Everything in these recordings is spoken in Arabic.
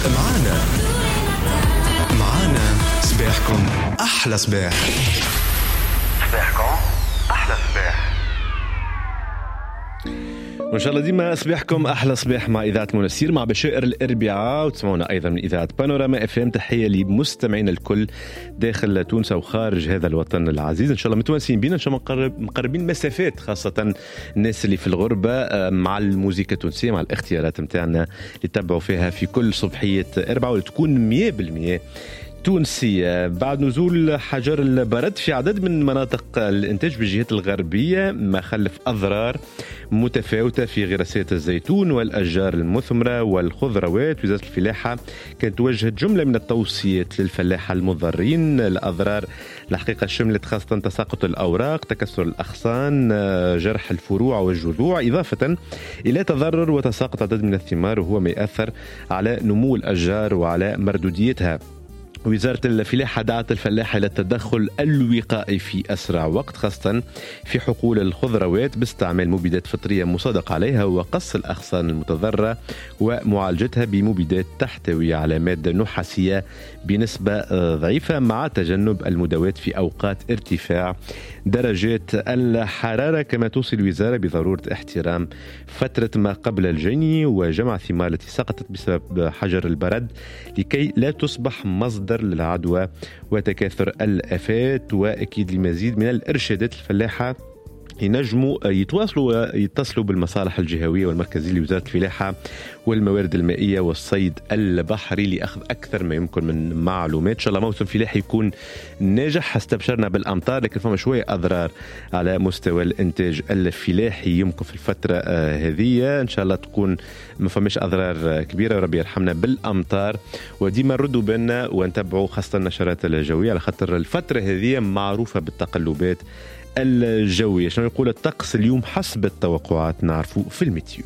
معانا صباحكم أحلى صباح. وإن شاء الله ديما صباحكم أحلى صباح مع إذاعة منسير مع بشائر الأربعاء، وتسمعونا أيضا من إذاعة بانوراما FM. تحية لمستمعين الكل داخل تونس وخارج هذا الوطن العزيز. إن شاء الله متوانسين بينا، إن شاء الله مقربين مسافات، خاصة الناس اللي في الغربة مع الموسيقى التونسية، مع الاختيارات متاعنا اللي تتبعوا فيها في كل صبحية أربعة، وتكون 100% تونسية. بعد نزول حجر البرد في عدد من مناطق الإنتاج بالجهات الغربية ما خلف أضرار متفاوتة في غراسات الزيتون والأشجار المثمرة والخضروات. وزارة الفلاحة كانت توجهت جملة من التوصيات للفلاحة المضرين. الأضرار الحقيقة شملت خاصة تساقط الأوراق، تكسر الأغصان، جرح الفروع والجذوع، إضافة إلى تضرر وتساقط عدد من الثمار، وهو ما يأثر على نمو الأشجار وعلى مردوديتها. وزارة الفلاحة دعت الفلاحة إلى التدخل الوقائي في أسرع وقت، خاصة في حقول الخضروات باستعمال مبيدات فطرية مصادق عليها، وقص الأغصان المتضررة ومعالجتها بمبيدات تحتوي على مادة نحاسية بنسبة ضعيفة، مع تجنب المداوات في أوقات ارتفاع درجات الحرارة. كما توصي الوزارة بضرورة احترام فترة ما قبل الجني وجمع الثمار التي سقطت بسبب حجر البرد لكي لا تصبح مصدر للعدوى وتكاثر الآفات. وأكيد لمزيد من الإرشادات الفلاحة ينجموا يتصلوا بالمصالح الجهوية والمركزية لوزارة الفلاحة والموارد المائية والصيد البحري لأخذ أكثر ما يمكن من معلومات. إن شاء الله موسم فلاحي يكون ناجح. استبشرنا بالأمطار، لكن فما شوية أضرار على مستوى الإنتاج الفلاحي يمكن في الفترة هذه. إن شاء الله تكون ما فماش أضرار كبيرة، وربي يرحمنا بالأمطار. وديما نردوا بالنا ونتبعوا خاصة النشرات الجوية، على خاطر الفترة هذه معروفة بالتقلبات الجوية. شنو يقول الطقس اليوم حسب التوقعات نعرفوا في الميتيو.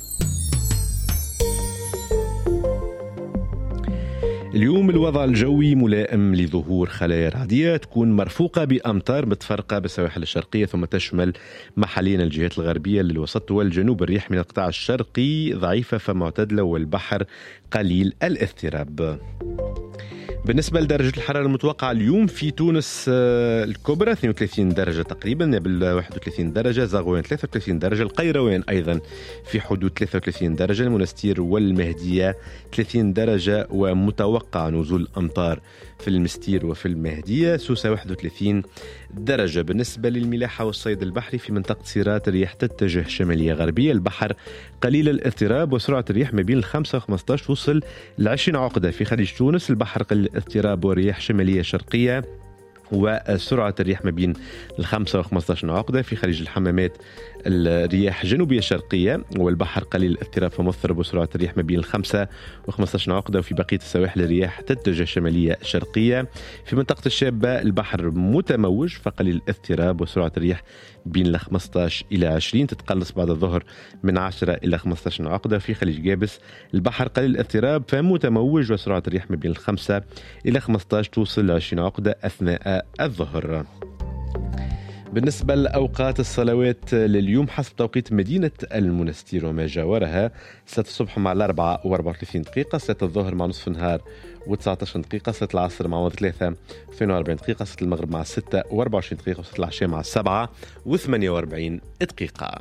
اليوم الوضع الجوي ملائم لظهور خلايا رعدية تكون مرفوقة بأمطار متفرقة بالسواحل الشرقية، ثم تشمل محليا الجهات الغربية للوسط والجنوب. الرياح من القطاع الشرقي ضعيفة فمعتدلة، والبحر قليل الاضطراب. بالنسبة لدرجة الحرارة المتوقعة اليوم في تونس الكبرى 32 درجة تقريبا، نابل 31 درجة، زغوان 33 درجة، القيروان أيضا في حدود 33 درجة، المنستير والمهدية 30 درجة، ومتوقع نزول أمطار في المستير وفي المهدية. سوسة 31 درجة. بالنسبة للملاحة والصيد البحري في منطقة سيرات الرياح تتجه شمالية غربية، البحر قليل الاضطراب، وسرعة الرياح ما بين 5 و 15 توصل ل 20 عقدة. في خليج تونس البحر قليل الاضطراب ورياح شمالية شرقية، وسرعة الرياح ما بين 5 و 15 عقدة. في خليج الحمامات الرياح جنوبية شرقية والبحر قليل الاضطراب فمضطرب، وسرعة الرياح ما بين 5 و 15 عقدة. وفي بقية السواحل الرياح تتجه شمالية شرقية. في منطقة الشابة البحر متموج فقليل الاضطراب، وسرعة الرياح بين 15 إلى 20، تتقلص بعد الظهر من 10 إلى 15 عقدة. في خليج جابس البحر قليل الاضطراب فمتموج، وسرعة الرياح ما بين 5 إلى 15 توصل ل 20 عقدة أثناء الظهر. بالنسبة لأوقات الصلوات لليوم حسب توقيت مدينة المنستير وما جاورها: 6 الصبح مع 4 و34 دقيقة، 6 الظهر مع نصف النهار و19 دقيقة، 6 العصر مع 3 و42 دقيقة، 6 المغرب مع 6 و24 دقيقة، 6 العشاء مع 7 و48 دقيقة.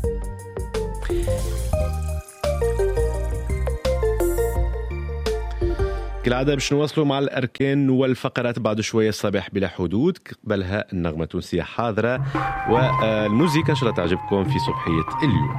كالعادة باش نواصلوا مع الأركان والفقرات بعد شوية. الصباح بلا حدود، قبلها النغمة التونسية حاضرة، والموسيقى إن شاء الله تعجبكم في صبحية اليوم.